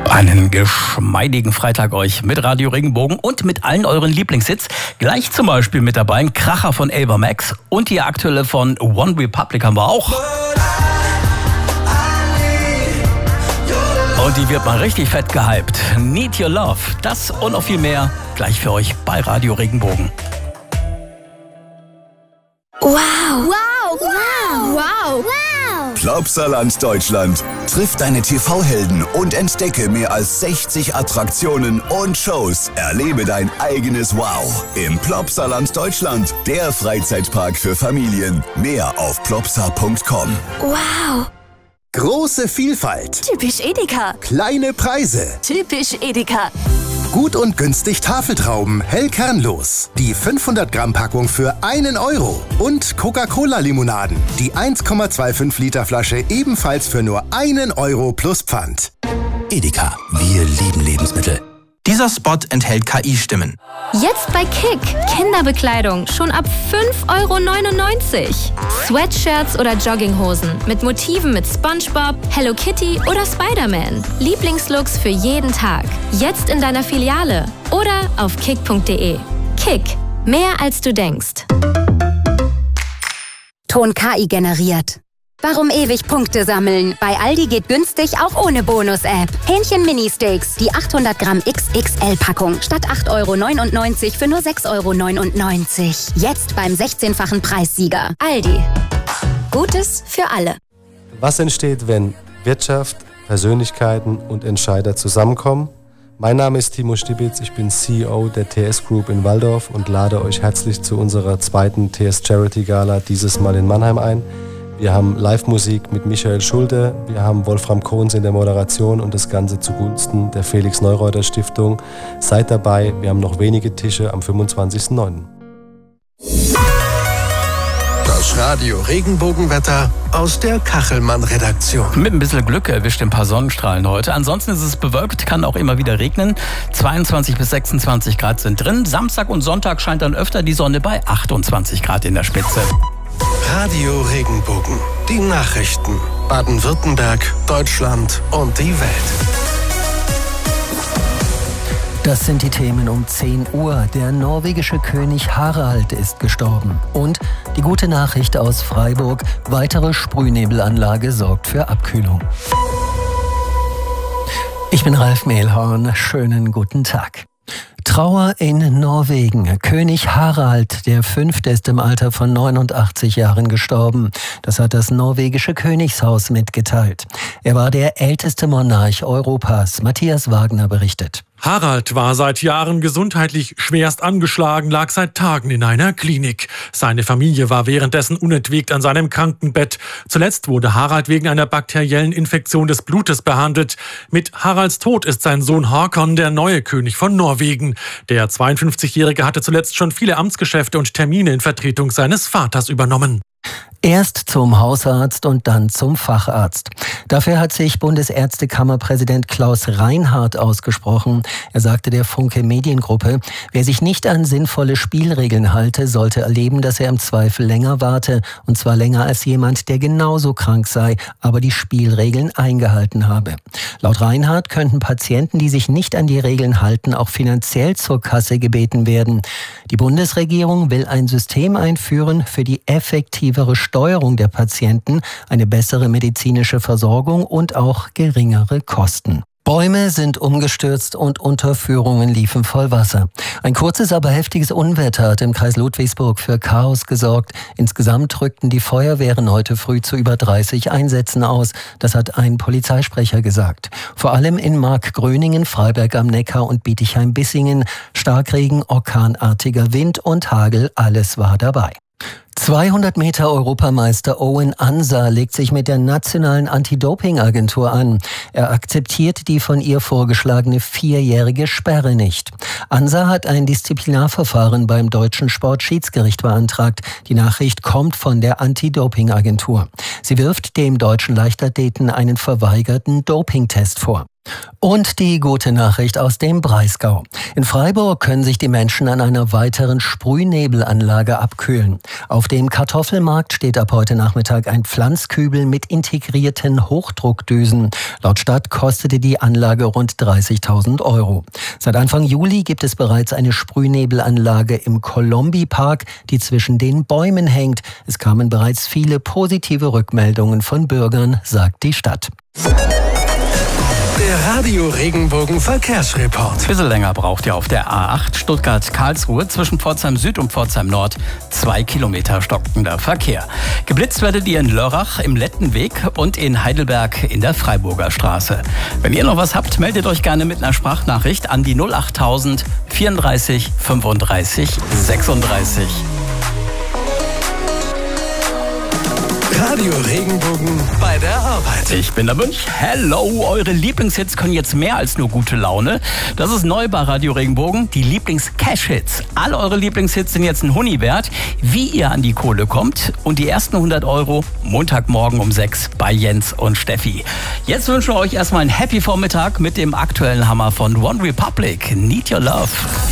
Einen geschmeidigen Freitag euch mit Radio Regenbogen und mit allen euren Lieblingshits. Gleich zum Beispiel mit dabei ein Kracher von Ava Max und die aktuelle von One Republic haben wir auch. Und die wird mal richtig fett gehypt. Need Your Love. Das und noch viel mehr gleich für euch bei Radio Regenbogen. Wow! Wow! Wow! Wow! Wow! Plopsaland Deutschland. Triff deine TV-Helden und entdecke mehr als 60 Attraktionen und Shows. Erlebe dein eigenes Wow im Plopsaland Deutschland. Der Freizeitpark für Familien. Mehr auf plopsa.com. Wow! Große Vielfalt. Typisch Edeka. Kleine Preise. Typisch Edeka. Gut und günstig Tafeltrauben, hellkernlos. Die 500 Gramm Packung für 1 Euro. Und Coca-Cola-Limonaden. Die 1,25 Liter Flasche ebenfalls für nur 1 Euro plus Pfand. Edeka, wir lieben Lebensmittel. Dieser Spot enthält KI-Stimmen. Jetzt bei Kick. Kinderbekleidung schon ab 5,99 €. Sweatshirts oder Jogginghosen mit Motiven mit SpongeBob, Hello Kitty oder Spider-Man. Lieblingslooks für jeden Tag. Jetzt in deiner Filiale oder auf kick.de. Kick. Mehr als du denkst. Ton KI generiert. Warum ewig Punkte sammeln? Bei Aldi geht günstig auch ohne Bonus-App. Hähnchen-Mini-Steaks, die 800 Gramm XXL-Packung. Statt 8,99 € für nur 6,99 €. Jetzt beim 16-fachen Preissieger. Aldi. Gutes für alle. Was entsteht, wenn Wirtschaft, Persönlichkeiten und Entscheider zusammenkommen? Mein Name ist Timo Stibitz, ich bin CEO der TS Group in Walldorf und lade euch herzlich zu unserer zweiten TS Charity Gala, dieses Mal in Mannheim ein. Wir haben Live-Musik mit Michael Schulte, wir haben Wolfram Kohns in der Moderation und das Ganze zugunsten der Felix-Neureuter-Stiftung. Seid dabei, wir haben noch wenige Tische am 25.09. Das Radio Regenbogenwetter aus der Kachelmann-Redaktion. Mit ein bisschen Glück erwischt ein paar Sonnenstrahlen heute. Ansonsten ist es bewölkt, kann auch immer wieder regnen. 22 bis 26 Grad sind drin. Samstag und Sonntag scheint dann öfter die Sonne bei 28 Grad in der Spitze. Radio Regenbogen. Die Nachrichten. Baden-Württemberg, Deutschland und die Welt. Das sind die Themen um 10 Uhr. Der norwegische König Harald ist gestorben. Und die gute Nachricht aus Freiburg: weitere Sprühnebelanlage sorgt für Abkühlung. Ich bin Ralf Mehlhorn. Schönen guten Tag. Trauer in Norwegen. König Harald V. ist im Alter von 89 Jahren gestorben. Das hat das norwegische Königshaus mitgeteilt. Er war der älteste Monarch Europas. Matthias Wagner berichtet. Harald war seit Jahren gesundheitlich schwerst angeschlagen, lag seit Tagen in einer Klinik. Seine Familie war währenddessen unentwegt an seinem Krankenbett. Zuletzt wurde Harald wegen einer bakteriellen Infektion des Blutes behandelt. Mit Haralds Tod ist sein Sohn Håkon der neue König von Norwegen. Der 52-Jährige hatte zuletzt schon viele Amtsgeschäfte und Termine in Vertretung seines Vaters übernommen. Erst zum Hausarzt und dann zum Facharzt. Dafür hat sich Bundesärztekammerpräsident Klaus Reinhardt ausgesprochen. Er sagte der Funke Mediengruppe, wer sich nicht an sinnvolle Spielregeln halte, sollte erleben, dass er im Zweifel länger warte. Und zwar länger als jemand, der genauso krank sei, aber die Spielregeln eingehalten habe. Laut Reinhardt könnten Patienten, die sich nicht an die Regeln halten, auch finanziell zur Kasse gebeten werden. Die Bundesregierung will ein System einführen für die effektivere Steuerung der Patienten, eine bessere medizinische Versorgung und auch geringere Kosten. Bäume sind umgestürzt und Unterführungen liefen voll Wasser. Ein kurzes, aber heftiges Unwetter hat im Kreis Ludwigsburg für Chaos gesorgt. Insgesamt rückten die Feuerwehren heute früh zu über 30 Einsätzen aus. Das hat ein Polizeisprecher gesagt. Vor allem in Markgröningen, Freiberg am Neckar und Bietigheim-Bissingen. Starkregen, orkanartiger Wind und Hagel, alles war dabei. 200 Meter Europameister Owen Ansa legt sich mit der nationalen Anti-Doping-Agentur an. Er akzeptiert die von ihr vorgeschlagene 4-jährige Sperre nicht. Ansa hat ein Disziplinarverfahren beim deutschen Sportschiedsgericht beantragt. Die Nachricht kommt von der Anti-Doping-Agentur. Sie wirft dem deutschen Leichtathleten einen verweigerten Dopingtest vor. Und die gute Nachricht aus dem Breisgau. In Freiburg können sich die Menschen an einer weiteren Sprühnebelanlage abkühlen. Auf dem Kartoffelmarkt steht ab heute Nachmittag ein Pflanzkübel mit integrierten Hochdruckdüsen. Laut Stadt kostete die Anlage rund 30.000 €. Seit Anfang Juli gibt es bereits eine Sprühnebelanlage im Kolombi-Park, die zwischen den Bäumen hängt. Es kamen bereits viele positive Rückmeldungen von Bürgern, sagt die Stadt. Der Radio Regenbogen Verkehrsreport. Ein bisschen länger braucht ihr auf der A8 Stuttgart-Karlsruhe zwischen Pforzheim Süd und Pforzheim Nord. 2 Kilometer stockender Verkehr. Geblitzt werdet ihr in Lörrach im Lettenweg und in Heidelberg in der Freiburger Straße. Wenn ihr noch was habt, meldet euch gerne mit einer Sprachnachricht an die 08000 34 35 36. Radio Regenbogen bei der Arbeit. Ich bin der Münch. Hello, eure Lieblingshits können jetzt mehr als nur gute Laune. Das ist neu bei Radio Regenbogen, die Lieblings-Cash-Hits. Alle eure Lieblingshits sind jetzt ein Huni wert. Wie ihr an die Kohle kommt und die ersten 100 € Montagmorgen um 6 bei Jens und Steffi. Jetzt wünschen wir euch erstmal einen Happy Vormittag mit dem aktuellen Hammer von One Republic. Need Your Love.